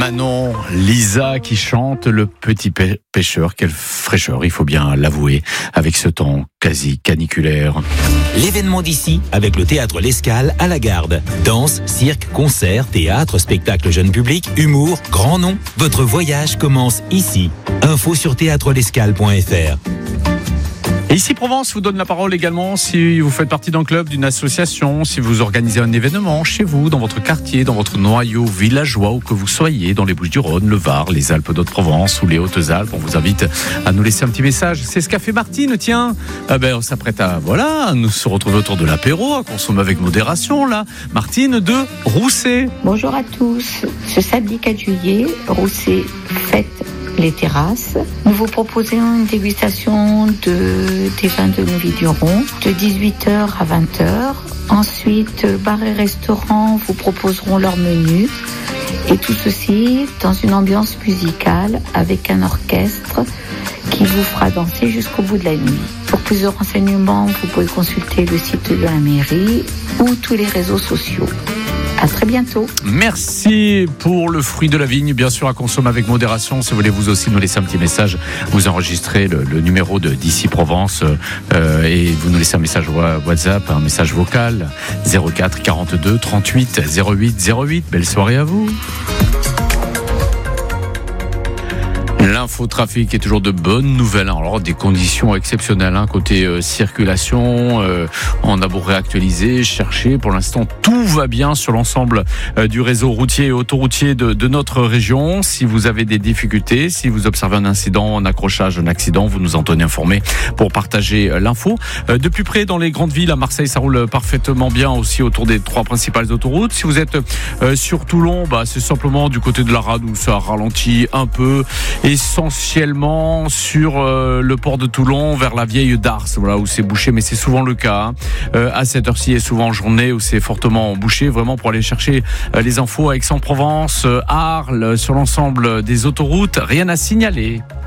Manon, Lisa qui chante Le Petit Pêcheur. Quelle fraîcheur, il faut bien l'avouer, avec ce temps quasi caniculaire. L'événement d'ici avec le théâtre L'Escale à la Garde. Danse, cirque, concert, théâtre, spectacle jeune public, humour, grand nom. Votre voyage commence ici. Info sur théâtrelescale.fr. Et ici Provence vous donne la parole également si vous faites partie d'un club, d'une association, si vous organisez un événement chez vous, dans votre quartier, dans votre noyau villageois, où que vous soyez, dans les Bouches-du-Rhône, le Var, les Alpes d'Haute-Provence ou les Hautes-Alpes. On vous invite à nous laisser un petit message. C'est ce qu'a fait Martine, tiens. On s'apprête à nous se retrouver autour de l'apéro, à consommer avec modération, là. Martine de Rousset. Bonjour à tous. Ce samedi 4 juillet, Rousset fête les terrasses. Nous vous proposons une dégustation des vins de nos vignerons de 18h à 20h. Ensuite, bar et restaurant vous proposeront leur menu. Et tout ceci dans une ambiance musicale avec un orchestre qui vous fera danser jusqu'au bout de la nuit. Pour plus de renseignements, vous pouvez consulter le site de la mairie ou tous les réseaux sociaux. À très bientôt. Merci pour le fruit de la vigne, bien sûr à consommer avec modération. Si vous voulez vous aussi nous laisser un petit message, vous enregistrez le numéro d'ici Provence et vous nous laissez un message WhatsApp, un message vocal 04 42 38 08 08. Belle soirée à vous. L'infotrafic est toujours de bonnes nouvelles. Alors des conditions exceptionnelles côté circulation. On a beau réactualiser, chercher. Pour l'instant, tout va bien sur l'ensemble du réseau routier et autoroutier de notre région. Si vous avez des difficultés, si vous observez un incident, un accrochage, un accident, vous nous en tenez informés pour partager l'info. De plus près, dans les grandes villes, à Marseille, ça roule parfaitement bien aussi autour des 3 principales autoroutes. Si vous êtes sur Toulon, c'est simplement du côté de la rade où ça ralentit un peu. Essentiellement sur le port de Toulon vers la vieille Dars, voilà, où c'est bouché, mais c'est souvent le cas à cette heure-ci et souvent en journée où c'est fortement bouché, vraiment pour aller chercher les infos à Aix-en-Provence, Arles, sur l'ensemble des autoroutes, rien à signaler.